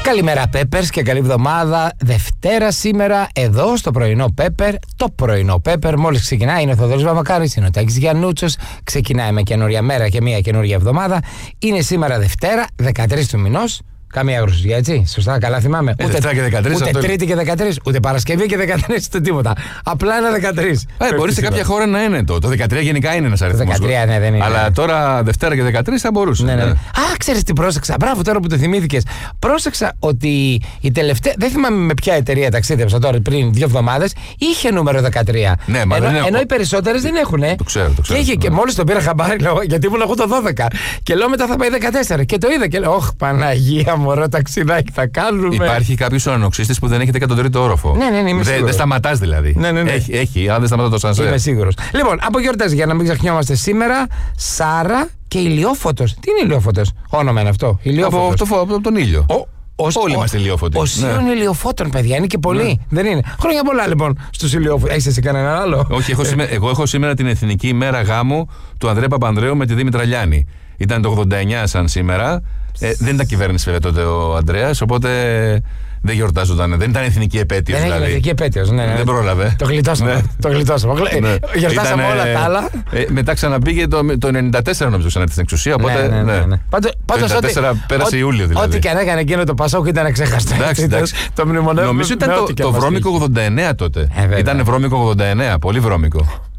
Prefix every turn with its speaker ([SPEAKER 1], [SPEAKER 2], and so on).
[SPEAKER 1] Καλημέρα Peppers και καλή εβδομάδα. Δευτέρα σήμερα εδώ στο πρωινό Pepper. Το πρωινό Pepper μόλις ξεκινάει. Είναι ο Θοδωρής Βαμβακάρης, είναι ο Τάκης Γιαννούτσος. Ξεκινάει με καινούρια μέρα και μια καινούρια εβδομάδα. Είναι σήμερα Δευτέρα, 13 του μηνός. Καμία γρουσιά, έτσι. Σωστά, καλά θυμάμαι.
[SPEAKER 2] Ούτε
[SPEAKER 1] Τρίτη και 13, ούτε Παρασκευή και 13, ούτε τίποτα. Απλά ένα 13.
[SPEAKER 2] Μπορεί σε κάποια χώρα να είναι το. Το 13 γενικά είναι ένας αριθμός.
[SPEAKER 1] 13, ναι, δεν είναι.
[SPEAKER 2] Αλλά τώρα Δευτέρα και 13 θα μπορούσε.
[SPEAKER 1] Ναι. Α, ξέρεις τι πρόσεξα. Μπράβο, τώρα που το θυμήθηκες. Πρόσεξα ότι η τελευταία. Δεν θυμάμαι με ποια εταιρεία ταξίδεψα τώρα πριν 2 εβδομάδες. Είχε νούμερο 13.
[SPEAKER 2] Ναι,
[SPEAKER 1] ενώ οι περισσότερες δεν έχουν.
[SPEAKER 2] Το ξέρω.
[SPEAKER 1] Και είχε και μόλις το πήρα χαμπάρι, γιατί ήμουν εγώ το 12. Και λέω μετά θα πάει 14. Και το είδα και λέω, όχ, Παναγία. Μωρό ταξιδάκι θα κάνουμε.
[SPEAKER 2] Υπάρχει κάποιος ουρανοξύστης που δεν έχετε και τον τρίτο όροφο.
[SPEAKER 1] Ναι, είμαι σίγουρος.
[SPEAKER 2] Δεν σταματάς δηλαδή.
[SPEAKER 1] Ναι.
[SPEAKER 2] Έχει, αν δεν σταματά το σανσέρ.
[SPEAKER 1] Είμαι σίγουρος. Λοιπόν, από γιορτές για να μην ξεχνιόμαστε σήμερα, Σάρα και ηλιόφωτος. Τι είναι ηλιόφωτος? Όνομα είναι αυτό.
[SPEAKER 2] Από τον ήλιο. Όλοι είμαστε ηλιόφωτοι.
[SPEAKER 1] Οσίων ηλιοφώτων, παιδιά, είναι και πολλοί. Δεν είναι. Χρόνια πολλά λοιπόν στους ηλιόφωτους. Έχεις εσύ κανέναν άλλο?
[SPEAKER 2] Όχι, εγώ έχω σήμερα την εθνική ημέρα γάμου του Ανδρέα Παπανδρέου με τη Δήμητρα Λιάννη. Ήταν το 89 σαν σήμερα. Δεν ήταν κυβέρνηση βέβαια τότε ο Ανδρέας, οπότε δεν γιορτάζονταν. Δεν ήταν εθνική επέτειος.
[SPEAKER 1] Δεν ήταν εθνική επέτειος, ναι.
[SPEAKER 2] Δεν πρόλαβε.
[SPEAKER 1] Το γλιτώσαμε. Γιορτάσαμε όλα τα άλλα.
[SPEAKER 2] Μετά ξαναπήγε το 94 νομίζω ξανά στην εξουσία. Οπότε.
[SPEAKER 1] Ναι.
[SPEAKER 2] Πάντως 94 πέρασε Ιούλιο δηλαδή.
[SPEAKER 1] Ό,τι και αν έκανε εκείνο το Πασόκ ήταν ξέχαστο.
[SPEAKER 2] Εντάξει.
[SPEAKER 1] Το μνημονεύουμε.
[SPEAKER 2] Νομίζω ήταν το βρώμικο 89 τότε. Ήταν βρώμικο 89, πολύ βρώμικο.